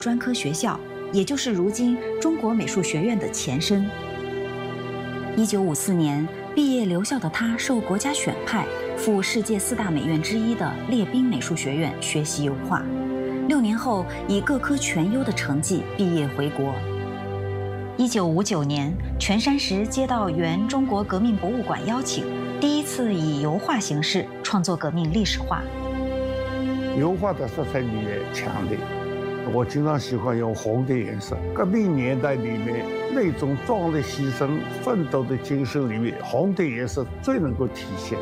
专科学校，也就是如今中国美术学院的前身。1954年毕业留校的他受国家选派赴世界4大美院之一的列宾美术学院学习油画。6年后，以各科全优的成绩毕业回国。1959年，全山石接到原中国革命博物馆邀请，第一次以油画形式创作革命历史画。 油画的色彩里面强烈，我经常喜欢用红的颜色。革命年代里面那种壮烈牺牲、奋斗的精神里面，红的颜色最能够体现。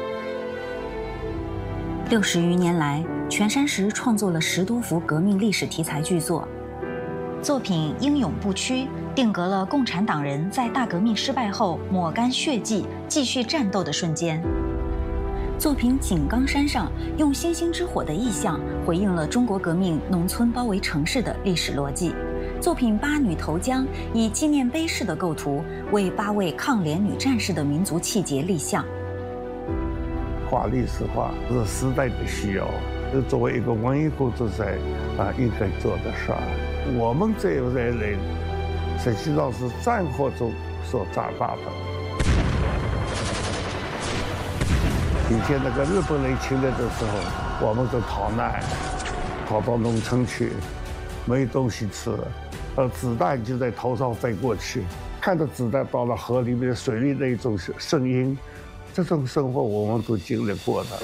60余年来，全山石创作了10多幅革命历史题材巨作，作品英勇不屈，定格了共产党人在大革命失败后抹干血迹、继续战斗的瞬间。作品《井冈山上》用星星之火的意象回应了中国革命农村包围城市的历史逻辑。作品《八女投江》以纪念碑式的构图为8位抗联女战士的民族气节立项。 画历史画是时代的需要，是作为一个文艺工作者应该做的事儿。我们这一代人实际上是战火中所长大的。以前那个日本人侵略的时候，我们都逃难，逃到农村去，没东西吃，子弹就在头上飞过去，看着子弹到了河里面、水里的一种声音，这种生活我们都经历过的。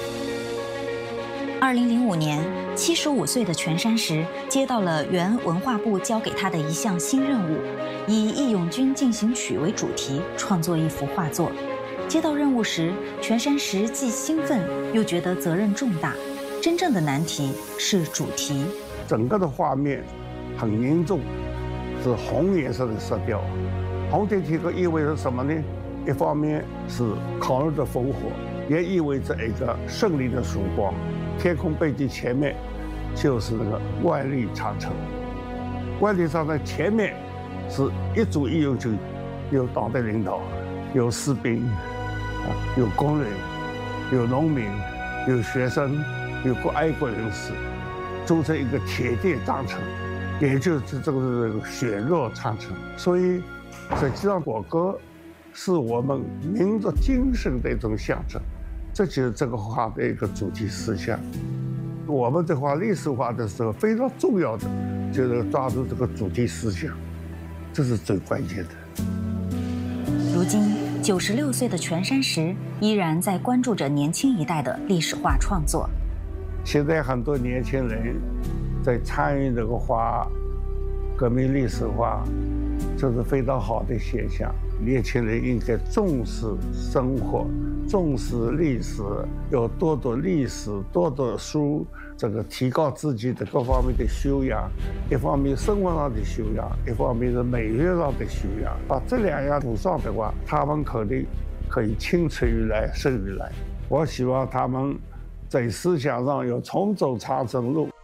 2005年，75岁的全山石接到了原文化部交给他的一项新任务，以《义勇军进行曲》为主题创作一幅画作。接到任务时，全山石既兴奋又觉得责任重大。真正的难题是主题。 整个的画面很凝重，是红颜色的色调。红的这个意味着什么呢？一方面是抗日的烽火，也意味着一个胜利的曙光。天空背景前面就是那个万里长城，万里长城前面是一组义勇军，有党的领导，有士兵。有工人，有农民，有学生，有爱国人士，组成一个铁甸长城，也就是这个血肉长城。所以，实际上国歌是我们民族精神的一种象征，这就是这个画的一个主题思想。我们在画历史画的时候，非常重要的就是抓住这个主题思想，这是最关键的。 如今，96岁的全山石依然在关注着年轻一代的历史画创作。 现在很多年轻人在参与这个画革命历史画，这是非常好的现象。年轻人应该重视生活，重视历史，要多读历史，多读书，这个提高自己的各方面的修养。一方面生活上的修养，一方面是美学上的修养。把这2样补上的话，他们肯定可以青出于蓝胜于蓝。我希望他们在思想上要重走长征路。